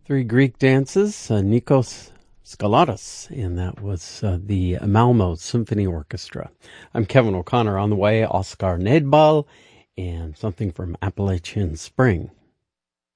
Three Greek dances, Nikos Skalatos, and that was the Malmo Symphony Orchestra. I'm Kevin O'Connor. On the way, Oscar Nedbal and something from Appalachian Spring.